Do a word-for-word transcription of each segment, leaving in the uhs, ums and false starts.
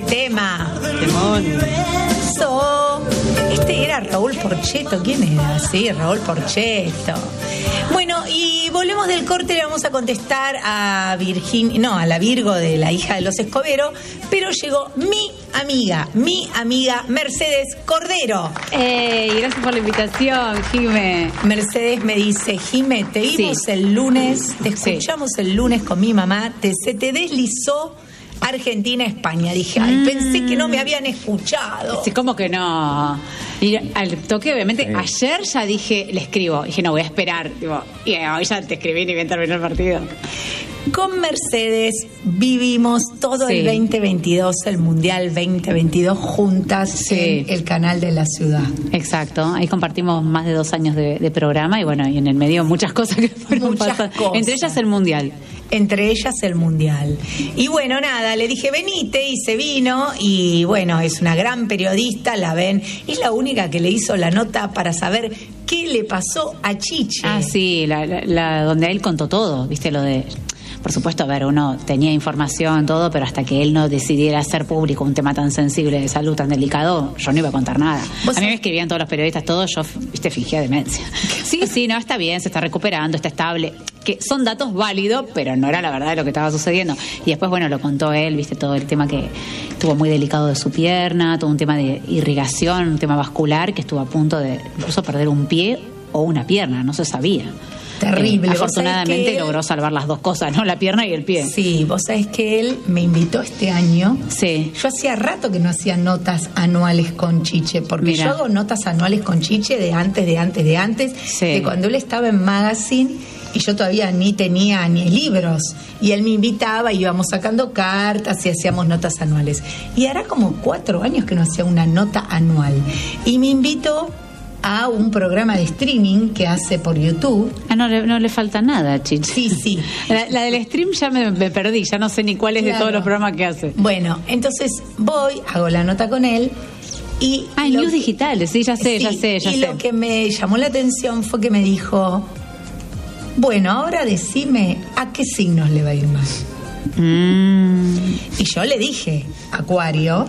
tema. Eso. Este era Raúl Porchetto. ¿Quién era? Sí, Raúl Porchetto. Bueno, y volvemos del corte, le vamos a contestar a Virginia, no, a la Virgo de la hija de los Escoberos, pero llegó mi amiga, mi amiga Mercedes Cordero. ¡Ey! Gracias por la invitación, Jime. Mercedes me dice, Jime, te vimos sí. el lunes, te escuchamos sí. el lunes con mi mamá, te, se te deslizó Argentina-España. Dije, ay, mm. pensé que no me habían escuchado. Sí, ¿cómo que no? Y al toque, obviamente, sí. ayer ya dije, le escribo. Dije, no, voy a esperar. Digo, y hoy ya te escribí ni bien terminó el partido. Con Mercedes vivimos todo sí. el veinte veintidós, el Mundial veinte veintidós, juntas sí. en el canal de la ciudad. Exacto, ahí compartimos más de dos años de, de programa y bueno, y en el medio muchas cosas que fueron muchas pasando. Cosas. Entre ellas el Mundial. Entre ellas el Mundial. Y bueno, nada, le dije, venite, y se vino, y bueno, es una gran periodista, la ven, es la única que le hizo la nota para saber qué le pasó a Chiche. Ah, sí, la, la, la donde él contó todo, viste, lo de... Por supuesto, a ver, uno tenía información, todo, pero hasta que él no decidiera hacer público un tema tan sensible de salud, tan delicado, yo no iba a contar nada. A mí me escribían todos los periodistas, todos, yo, viste, fingía demencia. Sí, sí, no, está bien, se está recuperando, está estable, que son datos válidos, pero no era la verdad de lo que estaba sucediendo. Y después, bueno, lo contó él, viste, todo el tema que estuvo muy delicado de su pierna, todo un tema de irrigación, un tema vascular, que estuvo a punto de incluso perder un pie o una pierna, no se sabía. Terrible. Eh, afortunadamente él logró salvar las dos cosas, ¿no? La pierna y el pie. Sí, vos sabés que él me invitó este año. Sí. Yo hacía rato que no hacía notas anuales con Chiche, porque Mira. yo hago notas anuales con Chiche de antes, de antes, de antes, sí. de cuando él estaba en Magazine y yo todavía ni tenía ni libros. Y él me invitaba y íbamos sacando cartas y hacíamos notas anuales. Y hará como cuatro años que no hacía una nota anual. Y me invitó a un programa de streaming que hace por YouTube. Ah, no, no le falta nada, Chiche. Sí, sí. La, la del stream ya me, me perdí, ya no sé ni cuál es claro. de todos los programas que hace. Bueno, entonces voy, hago la nota con él y... Ah, en news que, digitales, sí, ya sé, sí, ya sé, ya y sé. lo que me llamó la atención fue que me dijo, bueno, ahora decime a qué signos le va a ir más. Mm. Y yo le dije, Acuario.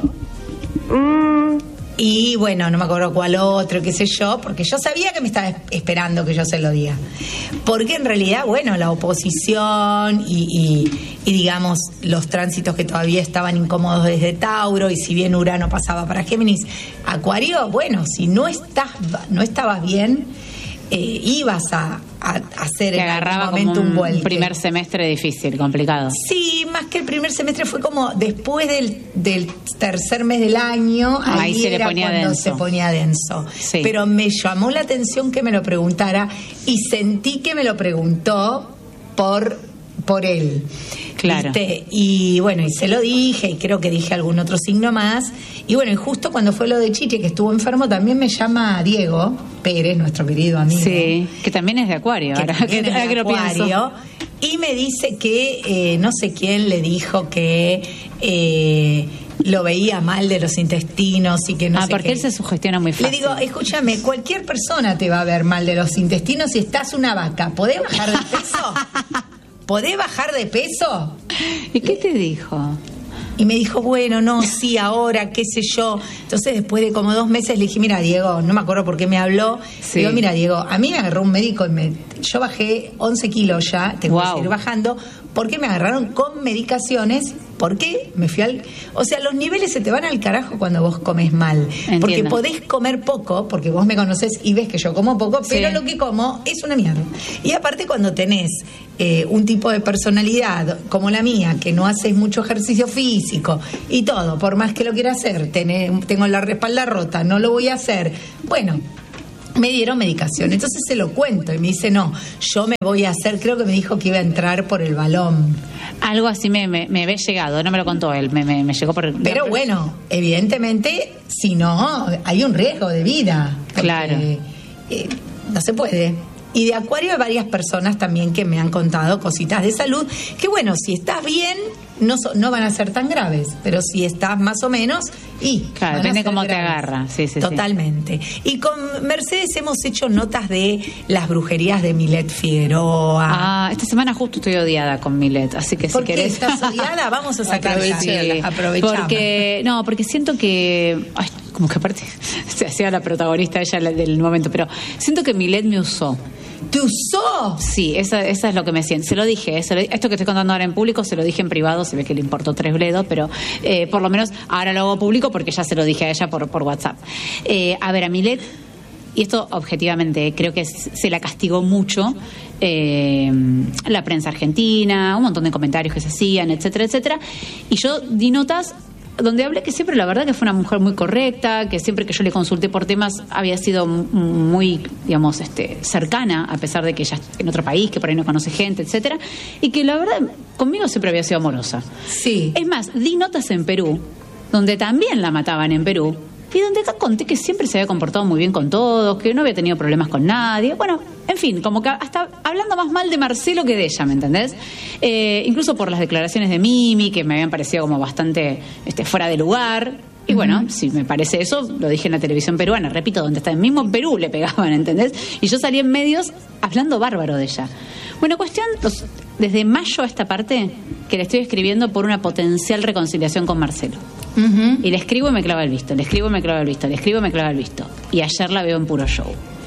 Mm. Y bueno, no me acuerdo cuál otro, qué sé yo, porque yo sabía que me estaba esperando que yo se lo diga. Porque en realidad, bueno, la oposición y, y, y digamos, los tránsitos que todavía estaban incómodos desde Tauro, y si bien Urano pasaba para Géminis, Acuario, bueno, si no estás, no estabas bien, eh, ibas a, a, a hacer en algún momento un, un vuelto. Primer semestre difícil, complicado. Sí, más que el primer semestre fue como después del, del tercer mes del año, ahí, ahí se era le ponía cuando denso. se ponía denso. Sí. Pero me llamó la atención que me lo preguntara y sentí que me lo preguntó por por él. Claro. ¿Viste? Y bueno, y se lo dije, y creo que dije algún otro signo más. Y bueno, y justo cuando fue lo de Chiche, que estuvo enfermo, también me llama Diego Pérez, nuestro querido amigo. Sí, que también es de Acuario. Que ahora también que, es de que Acuario. Y me dice que eh, no sé quién le dijo que eh, lo veía mal de los intestinos y que no ah, sé qué. Ah, porque él se sugestiona muy fácil. Le digo, escúchame, cualquier persona te va a ver mal de los intestinos si estás una vaca. ¿Podés bajar de peso? ¿Podés bajar de peso? ¿Y qué te dijo? Y me dijo, bueno, no, sí, ahora, qué sé yo. Entonces, después de como dos meses, le dije, mira, Diego, no me acuerdo por qué me habló. Sí. Le digo, mira, Diego, a mí me agarró un médico y me, yo bajé once kilos ya, tengo wow. que seguir bajando, porque me agarraron con medicaciones. ¿Por qué? Me fui al... O sea, los niveles se te van al carajo cuando vos comes mal. Entiendo. Porque podés comer poco, porque vos me conocés y ves que yo como poco, pero sí. lo que como es una mierda. Y aparte cuando tenés eh, un tipo de personalidad como la mía, que no haces mucho ejercicio físico y todo, por más que lo quiera hacer, tené, tengo la espalda rota, no lo voy a hacer. Bueno... Me dieron medicación, entonces se lo cuento y me dice, no, yo me voy a hacer, creo que me dijo que iba a entrar por el balón. Algo así me, me, me había llegado, no me lo contó él, me, me, me llegó por el... Pero bueno, evidentemente, si no, hay un riesgo de vida. Porque, claro. Eh, no se puede. Y de Acuario hay varias personas también que me han contado cositas de salud, que bueno, si estás bien, no, so, no van a ser tan graves, pero si estás más o menos, y claro, depende cómo graves. Te agarra. Sí, sí, totalmente. Sí. Y con Mercedes hemos hecho notas de las brujerías de Milet Figueroa. Ah, esta semana justo estoy odiada con Milet, así que si ¿Por querés... qué estás odiada? Vamos a sacar sí, aprovechamos. Porque, no, porque siento que... Ay, como que aparte se hacía la protagonista ella del momento, pero siento que Milet me usó. ¿Te usó? Sí, esa, esa es lo que me siento. Se lo dije, se lo, esto que estoy contando ahora en público se lo dije en privado, se ve que le importó tres bledos, pero eh, por lo menos ahora lo hago público porque ya se lo dije a ella por, por WhatsApp. Eh, a ver, a Milet, y esto objetivamente creo que se la castigó mucho, eh, la prensa argentina, un montón de comentarios que se hacían, etcétera, etcétera, y yo di notas donde hablé que siempre la verdad que fue una mujer muy correcta, que siempre que yo le consulté por temas había sido muy, digamos, este, cercana, a pesar de que ella en otro país, que por ahí no conoce gente, etcétera, y que la verdad conmigo siempre había sido amorosa. Sí. Es más, di notas en Perú, donde también la mataban en Perú, y donde acá conté que siempre se había comportado muy bien con todos, que no había tenido problemas con nadie. Bueno, en fin, como que hasta hablando más mal de Marcelo que de ella, ¿me entendés? Eh, incluso por las declaraciones de Mimi, que me habían parecido como bastante este, fuera de lugar. Y bueno, uh-huh. si me parece eso, lo dije en la televisión peruana, repito, donde está el mismo Perú le pegaban, ¿entendés? Y yo salí en medios hablando bárbaro de ella. Bueno, cuestión, los, desde mayo a esta parte, que le estoy escribiendo por una potencial reconciliación con Marcelo. Uh-huh. Y le escribo y me clava el visto, le escribo y me clava el visto, le escribo y me clava el visto. Y ayer la veo en Puro Show.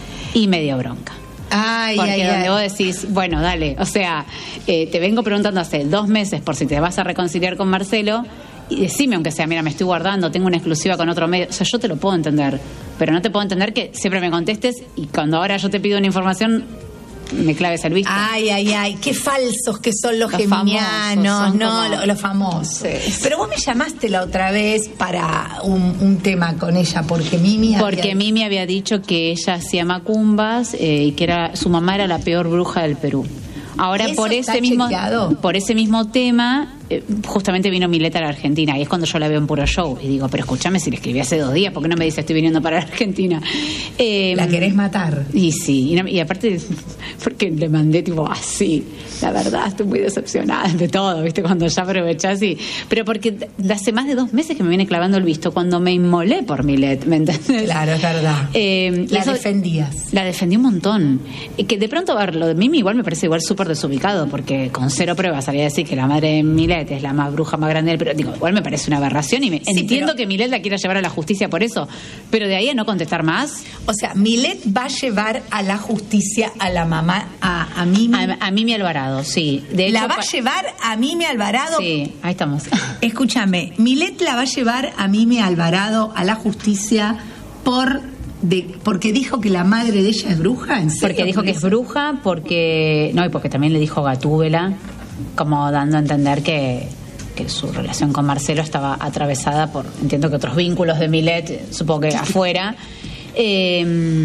Y me dio bronca. Ay, Porque ay, donde ay. vos decís, bueno, dale, o sea, eh, te vengo preguntando hace dos meses por si te vas a reconciliar con Marcelo, y decime, aunque sea, mira, me estoy guardando, tengo una exclusiva con otro medio. O sea, yo te lo puedo entender, pero no te puedo entender que siempre me contestes y cuando ahora yo te pido una información me claves el visto. Ay, ay, ay, qué falsos que son los, los geminianos, no, como... los, los famosos. Sí. Pero vos me llamaste la otra vez para un, un tema con ella, porque Mimi Porque había... Mimi había dicho que ella hacía macumbas eh, y que era su mamá era la peor bruja del Perú. Ahora por ese mismo chequeado? por ese mismo tema eh, justamente vino Milet a la Argentina y es cuando yo la veo en Puro Show y digo, pero escúchame, si le escribí hace dos días, ¿por qué no me dice estoy viniendo para la Argentina? Eh, la querés matar. Y sí, y, no, y aparte porque le mandé tipo así, la verdad estoy muy decepcionada de todo, ¿viste? Cuando ya aprovechás y... Pero porque hace más de dos meses que me viene clavando el visto cuando me inmolé por Milet, ¿me entendés? Claro, es verdad. Eh, la eso, defendías. La defendí un montón. Y que de pronto, a ver, lo de Mimi igual me parece igual súper desubicado, porque con cero pruebas salía a decir que la madre de Milet es la más bruja más grande del Perú. Digo, igual me parece una aberración y me, sí, entiendo pero, que Milet la quiera llevar a la justicia por eso, pero de ahí a no contestar más. O sea, Milet va a llevar a la justicia a la mamá, a, a Mimi. A, a Mimi Alvarado, sí. De ¿La hecho, va a llevar a Mimi Alvarado? Sí, ahí estamos. Escúchame, Milet la va a llevar a Mimi Alvarado a la justicia por... De, porque dijo que la madre de ella es bruja, ¿en serio? Porque dijo que es bruja, porque no, y porque también le dijo Gatúbela, como dando a entender que, que su relación con Marcelo estaba atravesada por, entiendo que otros vínculos de Milet, supongo que afuera, eh,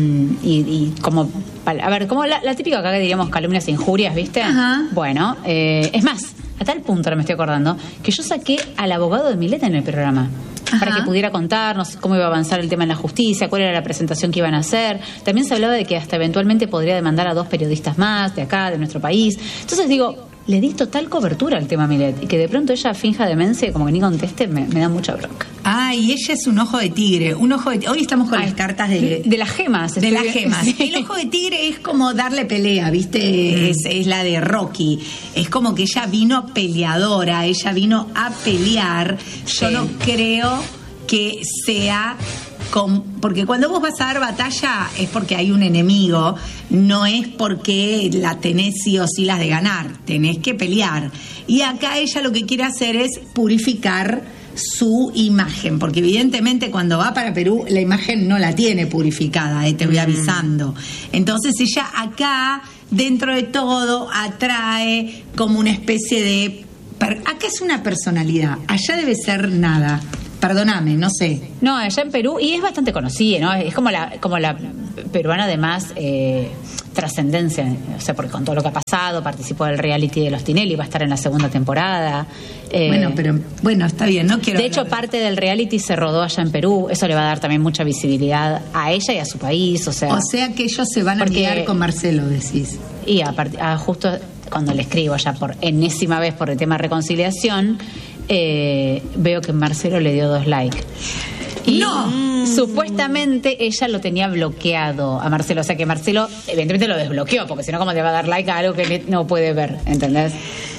y, y como, a ver, como la, la típica acá que diríamos calumnias e injurias, ¿viste? Ajá. Bueno, eh, es más, a tal punto, ahora me estoy acordando, que yo saqué al abogado de Milet en el programa. Ajá. Para que pudiera contarnos cómo iba a avanzar el tema en la justicia, cuál era la presentación que iban a hacer. También se hablaba de que hasta eventualmente podría demandar a dos periodistas más de acá, de nuestro país. Entonces digo, le di total cobertura al tema Milet y que de pronto ella finja demencia y como que ni conteste, me, me da mucha bronca. Ah, y ella es un ojo de tigre, un ojo de... Hoy estamos con Ay, las cartas de... De las gemas. De las gemas. Sí. El ojo de tigre es como darle pelea, ¿viste? Mm. Es, es la de Rocky. Es como que ella vino peleadora, ella vino a pelear. Sí. Yo no creo que sea... Con, porque cuando vos vas a dar batalla es porque hay un enemigo, no es porque la tenés sí o sí las de ganar, tenés que pelear. Y acá ella lo que quiere hacer es purificar su imagen, porque evidentemente cuando va para Perú la imagen no la tiene purificada, eh, te voy avisando. Entonces ella acá, dentro de todo, atrae como una especie de... Acá es una personalidad, allá debe ser nada. Perdóname, no sé. No, allá en Perú, y es bastante conocida, ¿no? Es como la como la peruana de más eh, trascendencia, o sea, porque con todo lo que ha pasado, participó del reality de los Tinelli, va a estar en la segunda temporada. Eh, bueno, pero, bueno, está bien, no quiero... De hecho, de... parte del reality se rodó allá en Perú, eso le va a dar también mucha visibilidad a ella y a su país, o sea... O sea que ellos se van a porque, ligar con Marcelo, decís. Y a, part, a justo... cuando le escribo ya por enésima vez por el tema reconciliación, eh, veo que Marcelo le dio dos likes. Y no. Supuestamente ella lo tenía bloqueado a Marcelo, o sea que Marcelo evidentemente lo desbloqueó, porque si no, ¿cómo te va a dar like a algo que no puede ver? ¿Entendés?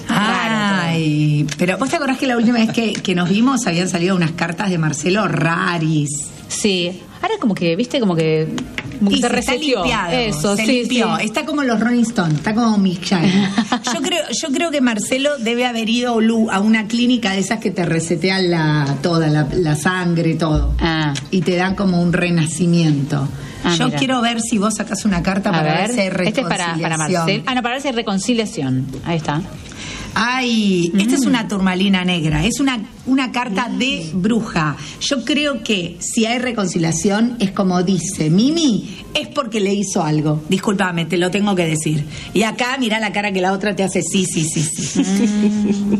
Ay, pero ¿vos te acordás que la última vez que, que nos vimos habían salido unas cartas de Marcelo raris? Sí, ahora como que, viste, como que, como que y se, se reseteó. Está limpiado, Eso, se sí, limpió. sí. Está como los Rolling Stones, está como Mick Jagger. Yo creo, yo creo que Marcelo debe haber ido a una clínica de esas que te resetean la, toda la, la sangre, todo. Ah. Y te dan como un renacimiento. Ah, yo mira. quiero ver si vos sacás una carta A para ver, ver si hay reconciliación. este es para, para Marcelo. Ah, no, para ver si hay reconciliación. Ahí está. Ay, Mm. esta es una turmalina negra, es una, una carta mm. de bruja. Yo creo que si hay reconciliación, es como dice Mimi, es porque le hizo algo. Discúlpame, te lo tengo que decir. Y acá, mirá la cara que la otra te hace sí, sí, sí, sí. Mm.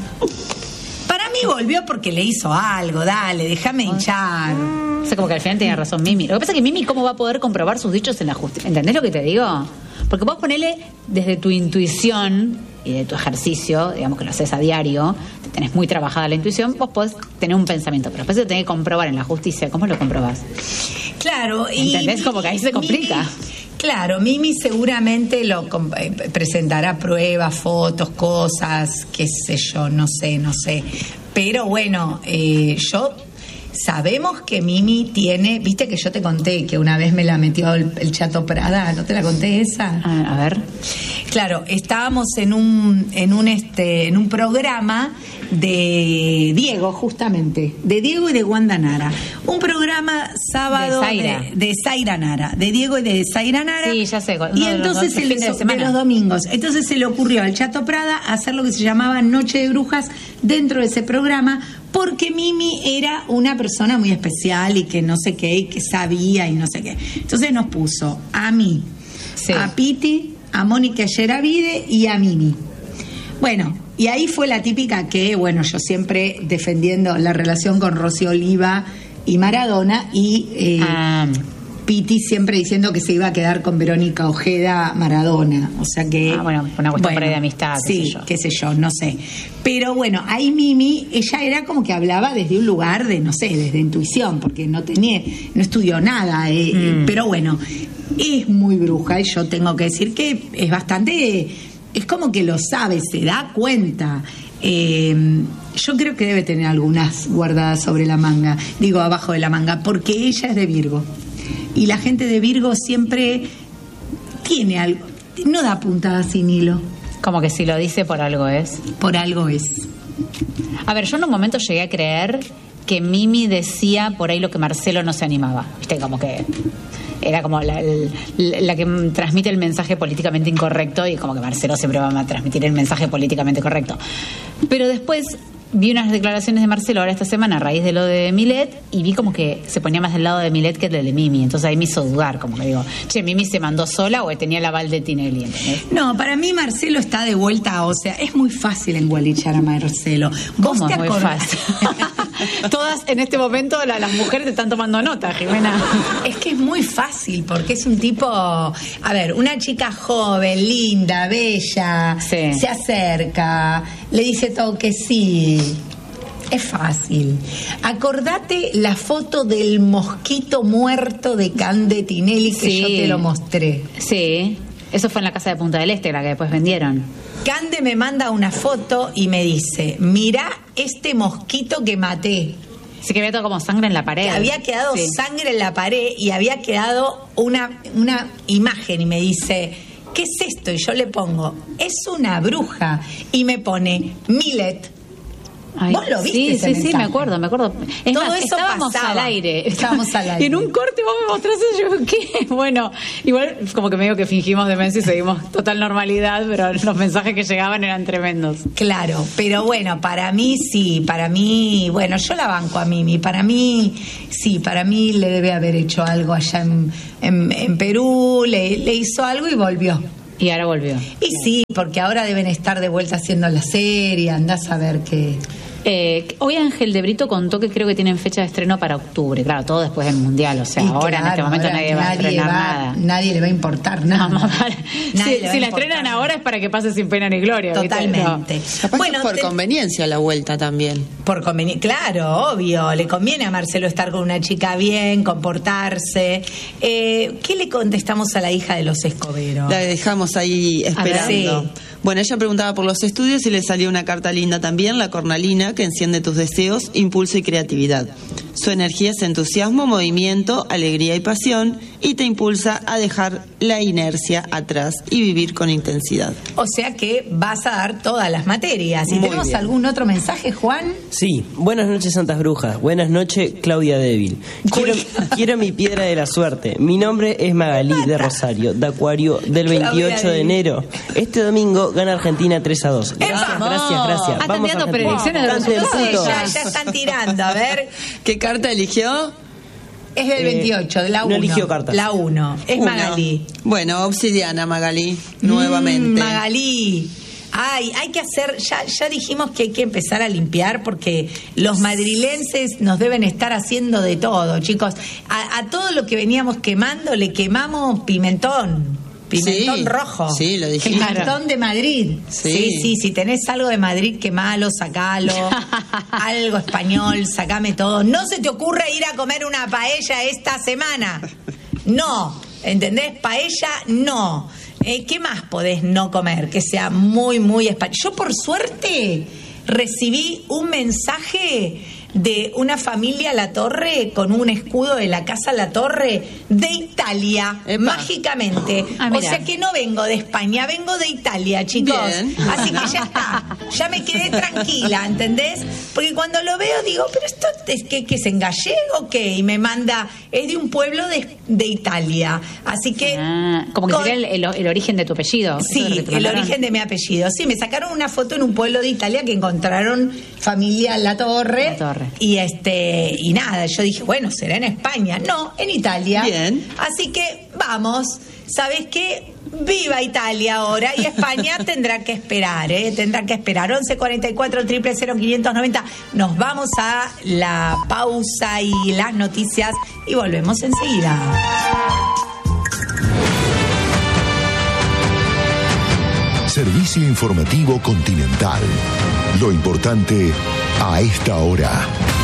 Para mí volvió porque le hizo algo, dale, déjame hinchar. O sea, como que al final tiene razón Mimi. Lo que pasa es que Mimi, ¿cómo va a poder comprobar sus dichos en la justicia? ¿Entendés lo que te digo? Porque vos ponele desde tu intuición y de tu ejercicio, digamos que lo haces a diario, te tenés muy trabajada la intuición, vos podés tener un pensamiento, pero después lo tenés que comprobar en la justicia. ¿Cómo lo comprobás? Claro, y ¿entendés? Como que ahí se complica. Mimi, claro, Mimi seguramente lo eh, presentará pruebas, fotos, cosas, qué sé yo, no sé, no sé. Pero bueno, eh, yo... Sabemos que Mimi tiene, viste que yo te conté que una vez me la metió el, el Chato Prada, ¿no te la conté esa? A, a ver. Claro, estábamos en un en un este en un programa de Diego, justamente, de Diego y de Wanda Nara. Un programa sábado de Zaira, de, de Zaira Nara, de Diego y de Zaira Nara. Sí, ya sé. Y entonces de los, se le, de, de los domingos. Entonces se le ocurrió al Chato Prada hacer lo que se llamaba Noche de Brujas dentro de ese programa, porque Mimi era una persona muy especial y que no sé qué, y que sabía y no sé qué. Entonces nos puso a mí, sí. a Piti, a Mónica Yeravide y a Mimi. Bueno, y ahí fue la típica que, bueno, yo siempre defendiendo la relación con Rocío Oliva y Maradona, y eh, ah. Piti siempre diciendo que se iba a quedar con Verónica Ojeda Maradona. O sea que... Ah, bueno, una cuestión bueno, de amistad, qué sí, sé yo. qué sé yo, no sé. Pero bueno, ahí Mimi, ella era como que hablaba desde un lugar de, no sé, desde intuición, porque no tenía, no estudió nada, eh, mm. pero bueno, es muy bruja, y yo tengo que decir que es bastante, es como que lo sabe, se da cuenta. Eh, yo creo que debe tener algunas guardadas sobre la manga, digo abajo de la manga, porque ella es de Virgo. Y la gente de Virgo siempre tiene algo, no da puntada sin hilo. Como que si lo dice por algo es. Por algo es. A ver, yo en un momento llegué a creer que Mimi decía por ahí lo que Marcelo no se animaba. Viste, como que era como la, la, la que transmite el mensaje políticamente incorrecto, y como que Marcelo siempre va a transmitir el mensaje políticamente correcto. Pero después vi unas declaraciones de Marcelo ahora esta semana a raíz de lo de Milet, y vi como que se ponía más del lado de Milet que del de Mimi. Entonces ahí me hizo dudar, como que digo, che, ¿Mimi se mandó sola o tenía el aval de Tinelli? ¿Entendés? No, para mí Marcelo está de vuelta, o sea, es muy fácil engualichar a Marcelo. ¿Vos ¿Cómo te es muy acordás? fácil? Todas en este momento la, las mujeres te están tomando nota, Jimena. Es que es muy fácil, porque es un tipo, a ver, una chica joven, linda, bella, sí. se acerca, le dice todo que sí. Es fácil. Acordate la foto del mosquito muerto de Cande Tinelli que sí. yo te lo mostré. Sí, eso fue en la casa de Punta del Este, la que después vendieron. Cande me manda una foto y me dice, mirá este mosquito que maté. Sí, que había todo como sangre en la pared. Que había quedado sí. sangre en la pared y había quedado una, una imagen, y me dice, ¿qué es esto? Y yo le pongo, es una bruja. Y me pone, Milet. Ay, ¿Vos lo viste? Sí, ese sí, mensaje? sí, me acuerdo, me acuerdo. Es Todo más, eso estábamos pasaba. al aire. Estábamos al aire. Y en un corte vos me mostraste, yo, ¿qué? Bueno, igual como que medio que fingimos demencia y seguimos total normalidad, pero los mensajes que llegaban eran tremendos. Claro, pero bueno, para mí sí, para mí, bueno, yo la banco a Mimi, para mí sí, para mí le debe haber hecho algo allá en, en, en Perú, le, le hizo algo y volvió. Y ahora volvió. Y sí, porque ahora deben estar de vuelta haciendo la serie, andás a ver qué... Eh, hoy Ángel de Brito contó que creo que tienen fecha de estreno para octubre. Claro, todo después del Mundial. O sea, y ahora claro, en este momento nadie va a estrenar va, nada. Nadie le va a importar nada. No, más vale. Nadie Si, le va si a la importar estrenan nada. ahora es para que pase sin pena ni gloria. Totalmente. ¿Viste? Capaz Bueno, que por te- conveniencia la vuelta también. Por conveniencia, claro, obvio, le conviene a Marcelo estar con una chica bien, comportarse. Eh, ¿Qué le contestamos a la hija de los Escoberos? La dejamos ahí esperando. Sí. Bueno, ella preguntaba por los estudios y le salió una carta linda también, la cornalina, que enciende tus deseos, impulso y creatividad. Su energía es entusiasmo, movimiento, alegría y pasión, y te impulsa a dejar la inercia atrás y vivir con intensidad. O sea que vas a dar todas las materias. ¿Y Muy tenemos bien. algún otro mensaje, Juan? Sí, buenas noches Santas Brujas, buenas noches Claudia Débil. Quiero, quiero mi piedra de la suerte. Mi nombre es Magalí de Rosario, de Acuario, del veintiocho de enero. Este domingo gana Argentina tres a dos. Gracias, ¡Epa! gracias, gracias. Ah, están tirando Argentina. predicciones de Canten, resultados. puto. Ya, ya están tirando, a ver. ¿Qué carta eligió? Es del Eh, veintiocho, de la no uno. eligió cartas. La uno. Es Uno. Magalí. Bueno, obsidiana Magalí, nuevamente. Mm, Magalí. Ay, hay que hacer, ya, ya dijimos que hay que empezar a limpiar porque los madrilenses nos deben estar haciendo de todo, chicos. A, a todo lo que veníamos quemando le quemamos pimentón. Pimentón Sí, rojo. sí, lo dijiste. Pimentón de Madrid. Sí. sí, sí, si tenés algo de Madrid, quemalo, sacalo. Algo español, sacame todo. No se te ocurra ir a comer una paella esta semana. No, ¿entendés? Paella, no. Eh, ¿Qué más podés no comer? Que sea muy, muy español. Yo, por suerte, recibí un mensaje de una familia La Torre con un escudo de la casa La Torre de Italia, Epa. mágicamente. Ah, o mira. sea que no vengo de España, vengo de Italia, chicos. Bien. Así que ya está, ya me quedé tranquila, ¿entendés? Porque cuando lo veo digo, pero esto es que, que es en gallego o qué, y me manda, es de un pueblo de, de Italia. Así que... Ah, como que con- sería el, el- el origen de tu apellido. ¿Eso es lo Sí, que te el mandaron? origen de mi apellido. Sí, me sacaron una foto en un pueblo de Italia que encontraron familia La Torre. La Torre. Y este y nada, yo dije, bueno, será en España. No, en Italia. Bien. Así que vamos, ¿sabes qué? Viva Italia ahora y España tendrá que esperar, ¿eh? Tendrá que esperar. once cuarenta y cuatro, cero cero cero, quinientos noventa. Nos vamos a la pausa y las noticias y volvemos enseguida. Servicio informativo Continental. Lo importante a esta hora.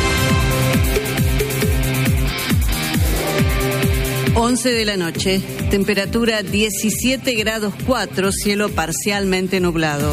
once de la noche, temperatura diecisiete grados cuatro, cielo parcialmente nublado.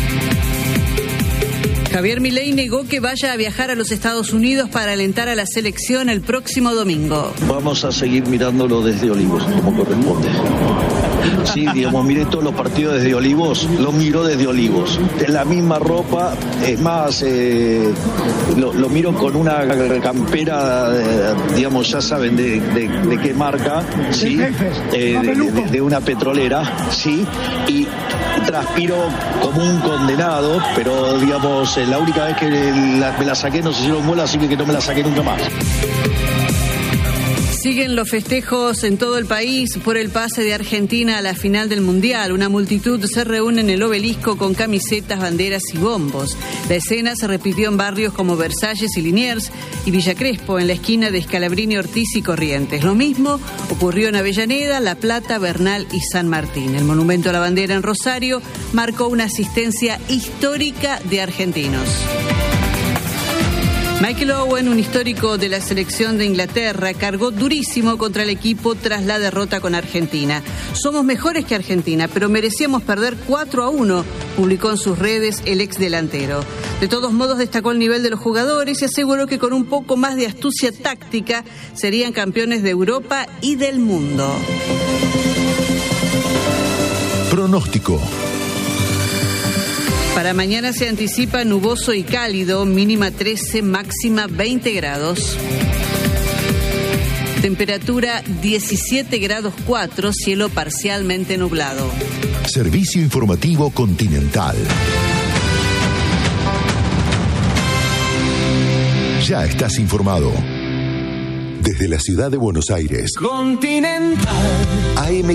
Javier Milei negó que vaya a viajar a los Estados Unidos para alentar a la selección el próximo domingo. Vamos a seguir mirándolo desde Olivos, como corresponde. Sí, digamos, miré todos los partidos desde Olivos, lo miro desde Olivos. En la misma ropa, es más, eh, lo, lo miro con una campera, eh, digamos, ya saben de, de, de qué marca, ¿sí? Eh, de, de- de una petrolera, ¿sí? Y transpiro como un condenado, pero, digamos, eh, la única vez que la- me la saqué no se hicieron bola, así que, que no me la saqué nunca más. Siguen los festejos en todo el país por el pase de Argentina a la final del Mundial. Una multitud se reúne en el obelisco con camisetas, banderas y bombos. La escena se repitió en barrios como Versalles y Liniers y Villa Crespo, en la esquina de Scalabrini, Ortiz y Corrientes. Lo mismo ocurrió en Avellaneda, La Plata, Bernal y San Martín. El monumento a la bandera en Rosario marcó una asistencia histórica de argentinos. Michael Owen, un histórico de la selección de Inglaterra, cargó durísimo contra el equipo tras la derrota con Argentina. Somos mejores que Argentina, pero merecíamos perder cuatro a uno, publicó en sus redes el ex delantero. De todos modos, destacó el nivel de los jugadores y aseguró que con un poco más de astucia táctica serían campeones de Europa y del mundo. Pronóstico. Para mañana se anticipa nuboso y cálido, mínima trece, máxima veinte grados. Temperatura diecisiete grados cuatro, cielo parcialmente nublado. Servicio informativo Continental. Ya estás informado. Desde la ciudad de Buenos Aires. Continental. A M